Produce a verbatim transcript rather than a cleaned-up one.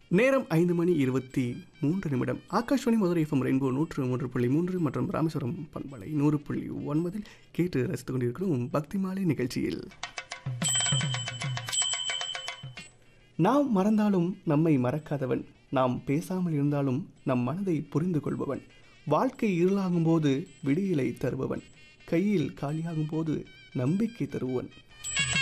நேரம் ஐந்து மணி இருபத்தி மூன்று நிமிடம். ஆகாஷ்வாணி மதுரை எஃப்எம் ரெயின்போ நூற்று மூன்று புள்ளி மூன்று மற்றும் ராமேஸ்வரம் பண்பலை நூறு புள்ளி ஒன்பதில் கேட்டு ரசித்துக் கொண்டிருக்கிறோம் பக்தி மாலை நிகழ்ச்சியில். நாம் மறந்தாலும் நம்மை மறக்காதவன், நாம் பேசாமல் இருந்தாலும் நம் மனதை புரிந்து கொள்பவன், வாழ்க்கை இருளாகும் போது விடியலை தருபவன், கையில் காலியாகும் போது நம்பிக்கை தருபவன்.